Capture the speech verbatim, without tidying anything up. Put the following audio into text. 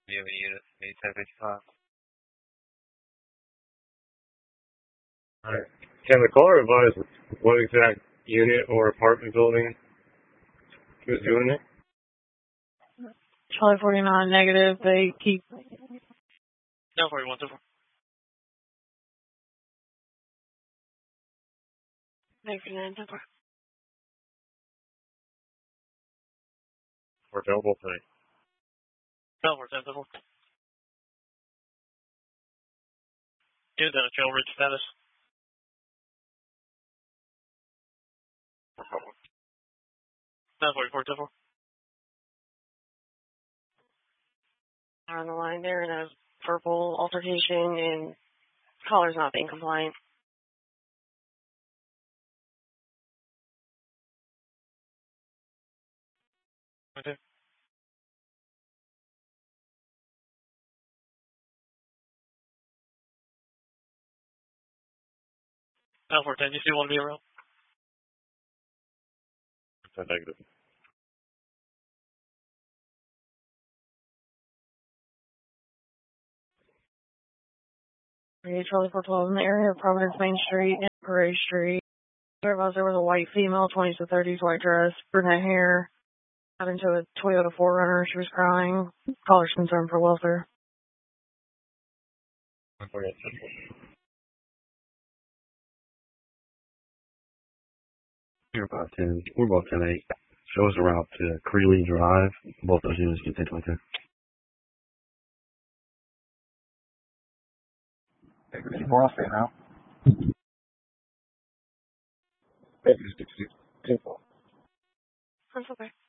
Do you have any units? Any ten fifty-five? Alright. Can the caller advise what exact unit or apartment building was doing it? Charlie forty-nine negative. They keep. No, forty-one, so far. forty-nine, so far. Or available tonight? No, we're ten, so far. Dude, then a trail ridge status. No, forty-four, so far. On the line there in a purple altercation and caller's not being compliant. Okay. No, four ten, you still want to be around? It's a negative. Charlie four twelve in the area of Providence Main Street and Parade Street. There was, there was a white female, twenties to thirties, white dress, brunette hair, got into a Toyota four runner. She was crying. Caller's concerned for welfare. We're about ten. We're about ten eight. Shows a route to Creeley Drive. Both those units get ten twenty-two. Any more off there now? That's okay.